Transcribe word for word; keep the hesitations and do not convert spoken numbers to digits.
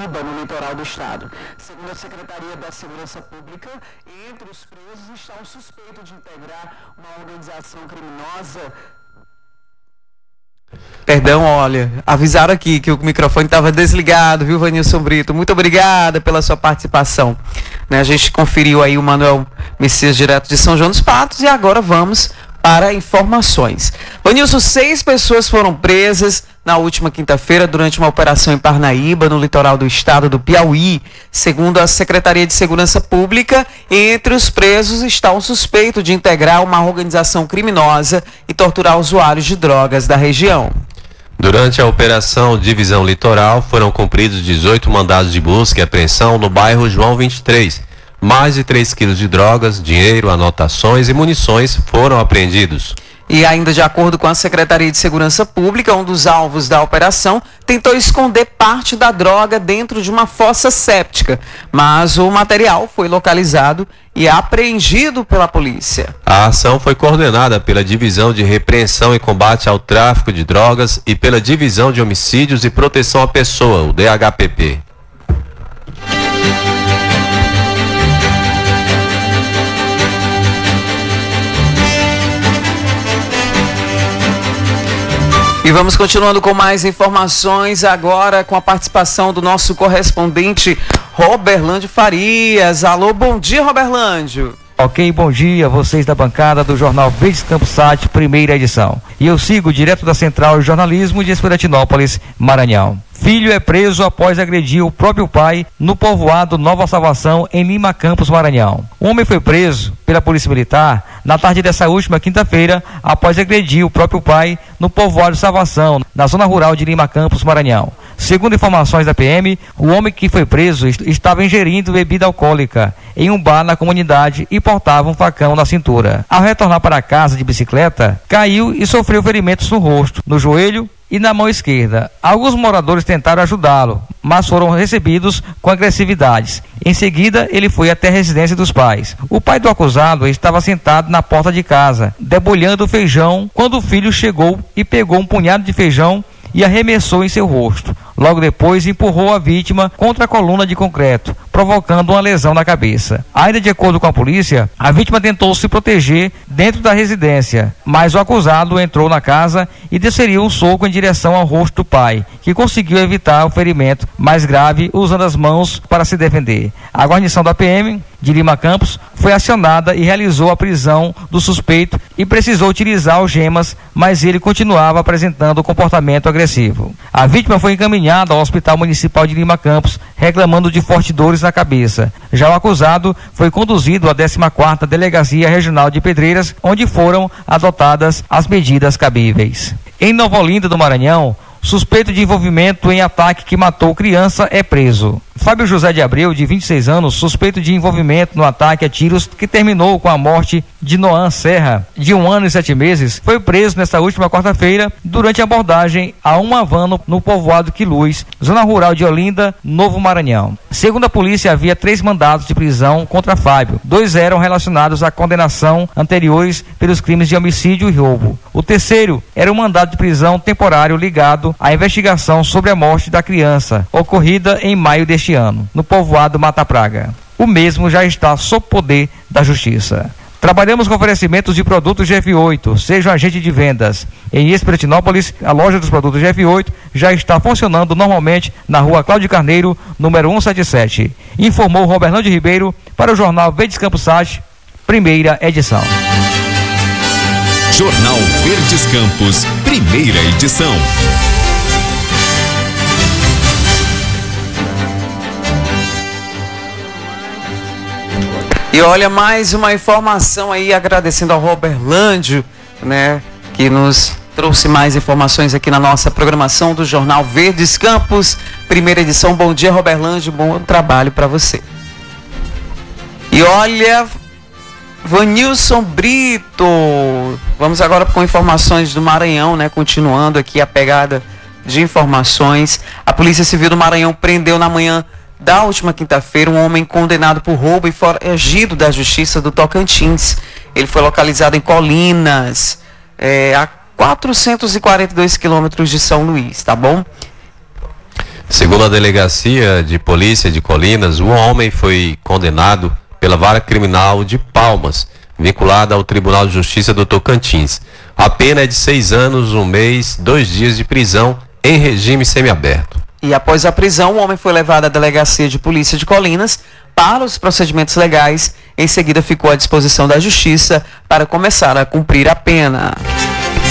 Parnaíba, no litoral do estado. Segundo a Secretaria da Segurança Pública, entre os presos está um suspeito de integrar uma organização criminosa. Perdão, olha, avisaram aqui que o microfone estava desligado, viu, Vanilson Brito? Muito obrigada pela sua participação. Né, a gente conferiu aí o Manuel Messias, direto de São João dos Patos, e agora vamos para informações. Vanilson, seis pessoas foram presas na última quinta-feira durante uma operação em Parnaíba, no litoral do estado do Piauí. Segundo a Secretaria de Segurança Pública, entre os presos está um suspeito de integrar uma organização criminosa e torturar usuários de drogas da região. Durante a operação Divisão Litoral, foram cumpridos dezoito mandados de busca e apreensão no bairro João vinte e três. Mais de três quilos de drogas, dinheiro, anotações e munições foram apreendidos. E ainda de acordo com a Secretaria de Segurança Pública, um dos alvos da operação tentou esconder parte da droga dentro de uma fossa séptica, mas o material foi localizado e apreendido pela polícia. A ação foi coordenada pela Divisão de Repreensão e Combate ao Tráfico de Drogas e pela Divisão de Homicídios e Proteção à Pessoa, o D H P P. E vamos continuando com mais informações, agora com a participação do nosso correspondente Roberlândio Farias. Alô, bom dia, Roberlândio. Ok, bom dia, vocês da bancada do Jornal Verdes Campos Sat, primeira edição. E eu sigo direto da Central de Jornalismo de Esperantinópolis, Maranhão. Filho é preso após agredir o próprio pai no povoado Nova Salvação, em Lima Campos, Maranhão. O homem foi preso pela Polícia Militar na tarde dessa última quinta-feira após agredir o próprio pai no povoado Salvação, na zona rural de Lima Campos, Maranhão. Segundo informações da P M, o homem que foi preso estava ingerindo bebida alcoólica em um bar na comunidade e portava um facão na cintura. Ao retornar para casa de bicicleta, caiu e sofreu ferimentos no rosto, no joelho e na mão esquerda. Alguns moradores tentaram ajudá-lo, mas foram recebidos com agressividades. Em seguida, ele foi até a residência dos pais. O pai do acusado estava sentado na porta de casa, debulhando feijão, quando o filho chegou e pegou um punhado de feijão e arremessou em seu rosto. Logo depois, empurrou a vítima contra a coluna de concreto, provocando uma lesão na cabeça. Ainda de acordo com a polícia, a vítima tentou se proteger dentro da residência, mas o acusado entrou na casa e desferiu um soco em direção ao rosto do pai, que conseguiu evitar o ferimento mais grave usando as mãos para se defender. A guarnição da P M de Lima Campos foi acionada e realizou a prisão do suspeito e precisou utilizar algemas, mas ele continuava apresentando comportamento agressivo. A vítima foi encaminhada ao Hospital Municipal de Lima Campos, reclamando de fortes dores na cabeça. Já o acusado foi conduzido à décima quarta Delegacia Regional de Pedreiras, onde foram adotadas as medidas cabíveis. Em Nova Olinda do Maranhão, suspeito de envolvimento em ataque que matou criança é preso. Fábio José de Abreu, de vinte e seis anos, suspeito de envolvimento no ataque a tiros que terminou com a morte de Noan Serra, de um ano e sete meses, foi preso nesta última quarta-feira durante a abordagem a uma van no, no povoado Quiluz, zona rural de Olinda, Novo Maranhão. Segundo a polícia, havia três mandados de prisão contra Fábio. Dois eram relacionados à condenação anteriores pelos crimes de homicídio e roubo. O terceiro era um mandado de prisão temporário ligado à investigação sobre a morte da criança, ocorrida em maio deste ano, no povoado Mata Praga. O mesmo já está sob poder da Justiça. Trabalhamos com oferecimentos de produtos G F oito, seja um agente de vendas. Em Esperantinópolis, a loja dos produtos G F oito já está funcionando normalmente na rua Cláudio Carneiro, número cento e setenta e sete. Informou Roberlândio Ribeiro para o Jornal Verdes Campos Sat, primeira edição. Jornal Verdes Campos, primeira edição. E olha, mais uma informação aí, agradecendo ao Roberlândio, né, que nos trouxe mais informações aqui na nossa programação do Jornal Verdes Campos, primeira edição. Bom dia, Roberlândio, bom trabalho para você. E olha, Vanilson Brito, vamos agora com informações do Maranhão, né, continuando aqui a pegada de informações. A Polícia Civil do Maranhão prendeu na manhã da última quinta-feira um homem condenado por roubo e foragido da Justiça do Tocantins. Ele foi localizado em Colinas, é, a quatrocentos e quarenta e dois quilômetros de São Luís, tá bom? Segundo a Delegacia de Polícia de Colinas, o homem foi condenado pela Vara Criminal de Palmas, vinculada ao Tribunal de Justiça do Tocantins. A pena é de seis anos, um mês, dois dias de prisão em regime semiaberto. E após a prisão, o homem foi levado à Delegacia de Polícia de Colinas para os procedimentos legais. Em seguida, ficou à disposição da Justiça para começar a cumprir a pena.